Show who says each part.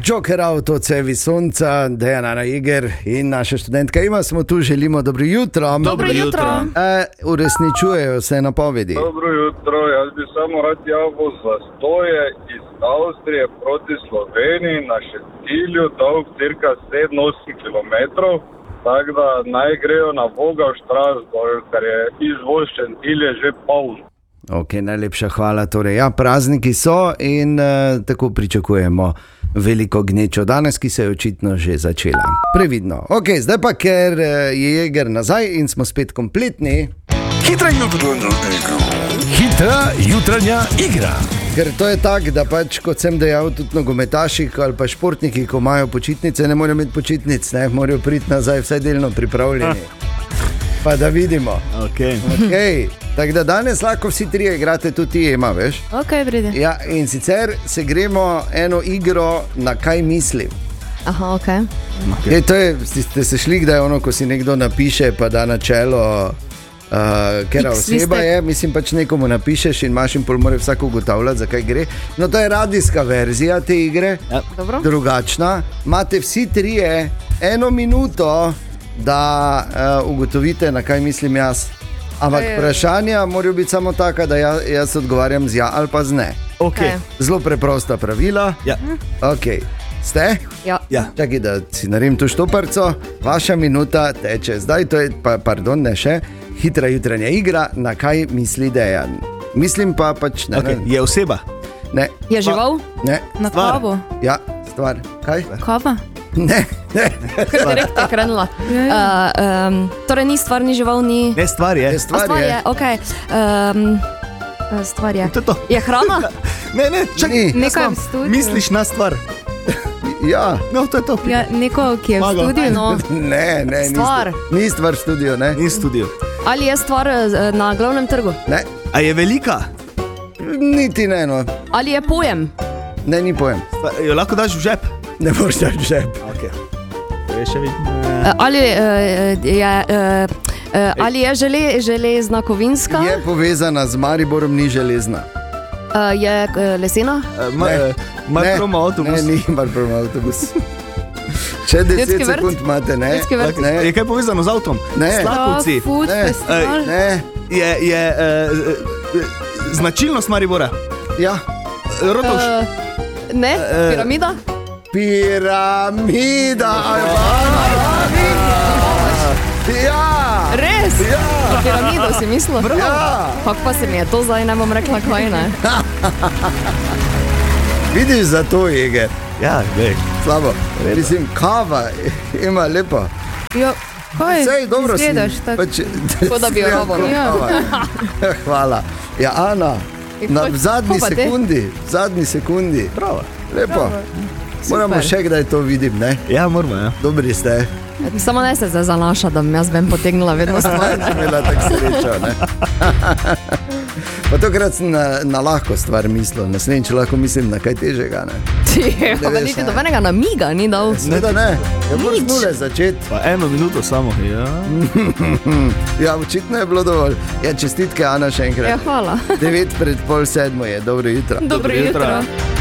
Speaker 1: Joker Auto, cevi sonca, Dejana Iger in naša študentka Ima smo tu, želimo dobro jutro.
Speaker 2: Dobro jutro.
Speaker 1: Uresničujejo se napovedi.
Speaker 3: Dobro jutro, jaz bi samo rad javil zastoje iz Avstrije proti Sloveniji na Šentilju, dolg cirka 7-8 km. Tako da naj grejo na Voga v Strasbourg, ker je izvoz Šentilje že poln.
Speaker 1: Ok, najlepša hvala. Torej, ja, prazniki so in tako pričakujemo veliko gnečo danes, ki se je očitno že začela. Previdno. Ok, zdaj pa, ker je Jeger nazaj in smo spet kompletni.
Speaker 2: Hitra jutranja igra.
Speaker 1: Ker to je tako, da pač, kot sem dejal, tudi nogometaši ali pa športniki, ko imajo počitnice, ne morejo imeti počitnic, ne morejo priti nazaj vsaj delno pripravljeni. Pa da vidimo. Okay. Tako da danes lahko vsi trije igrate, tudi ti Ema, veš?
Speaker 4: Ok, pride.
Speaker 1: Ja, in sicer se gremo eno igro, na kaj mislim.
Speaker 4: Aha, ok.
Speaker 1: To je, ste se šli, da je ono, ko si nekdo napiše, pa da na čelo, kera oseba je, mislim pač nekomu napišeš in imaš in pol mora vsak ugotavljati, zakaj gre. No, to je radijska verzija te igre, drugačna. Imate vsi trije 1 minuto, da ugotovite, na kaj mislim jaz. Ampak vprašanja morajo biti samo taka, da jaz odgovarjam z ja ali pa z ne.
Speaker 4: Okay.
Speaker 1: Zelo preprosta pravila.
Speaker 2: Ja.
Speaker 1: Okay. Ste?
Speaker 4: Ja.
Speaker 1: Čakaj, da si naredim tu štoparco. Vaša minuta teče. Zdaj to je, pardon, ne še, hitra jutranja igra, na kaj misli Dejan. Mislim pa pač ne.
Speaker 2: Okay. Je oseba?
Speaker 1: Ne.
Speaker 4: Je žival?
Speaker 1: Ne.
Speaker 4: Na kavo?
Speaker 1: Ja, stvar. Kaj?
Speaker 4: Kava?
Speaker 1: Ne.
Speaker 4: Direkt je krenula. Torej ni stvar, ni žival, ni...
Speaker 2: Ne, stvar je.
Speaker 1: Stvar je.
Speaker 4: Ok. Stvar je.
Speaker 2: To je to.
Speaker 4: Je hrana?
Speaker 2: Ne, čakaj.
Speaker 4: Nekaj v studiu.
Speaker 2: Misliš na stvar?
Speaker 1: Ja.
Speaker 2: No, to je to.
Speaker 4: Ja, neko, ki je v studiu, no.
Speaker 1: Ne,
Speaker 4: Stvar.
Speaker 1: Ni stvar v studiu, ne.
Speaker 2: Ni studio.
Speaker 4: Ali je stvar na glavnem trgu?
Speaker 1: Ne.
Speaker 2: A je velika?
Speaker 1: Niti ne, no.
Speaker 4: Ali je pojem?
Speaker 1: Ne, ni pojem.
Speaker 2: Jo lahko daš v žep?
Speaker 1: Ne moreš dati v žep.
Speaker 2: Ok. To je še vidim.
Speaker 4: Ali je železna kovinska?
Speaker 1: Je povezana z Mariborom, ni železna.
Speaker 4: Je lesena?
Speaker 2: Marpromo avtobus.
Speaker 1: Ne, ni Marpromo avtobus. Še 10 sekund imate, ne?
Speaker 2: Je kaj povezano z avtom?
Speaker 1: Ne.
Speaker 2: Slakovci.
Speaker 4: Food festival?
Speaker 1: Ne.
Speaker 2: Je značilnost Maribora?
Speaker 1: Ja.
Speaker 2: Rotovš.
Speaker 4: Ne, piramida?
Speaker 1: Piramida. Ja.
Speaker 4: Res?
Speaker 1: Ja.
Speaker 4: Piramido si mislil?
Speaker 1: Ja.
Speaker 4: Kako pa se mi je to zdaj, ne bom rekla kaj, ne?
Speaker 1: Vidiš za to, Jeger?
Speaker 2: Ja, glej.
Speaker 1: Slabo. Mislim, kava ima lepo.
Speaker 4: Jo, kaj?
Speaker 1: Sej, dobro si.
Speaker 4: Izgledaš tako, kot da bi jo robo.
Speaker 1: Hvala. Ja, Ana, na zadnji sekundi.
Speaker 2: Bravo.
Speaker 1: Lepo. Moramo še kdaj to vidim, ne?
Speaker 2: Ja, moramo, ja.
Speaker 1: Dobri ste.
Speaker 4: Samo ne se zdaj zanaša, da bi jaz ben potegnila vedno stvar.
Speaker 1: Imela tako srečo, ne? Pa tokrat sem na lahko stvar mislil, naslednjič lahko mislim na kaj težega, ne?
Speaker 4: Pa niti dobenega namiga ni dal.
Speaker 1: Ne, da ne, je moraš z nule začeti.
Speaker 2: Pa 1 minuto samo, ja.
Speaker 1: Ja, očitno je bilo dovolj. Ja, čestitke, Ana, še enkrat.
Speaker 4: Ja, hvala.
Speaker 1: 9:05 je, dobro jutro.
Speaker 4: Dobro jutro.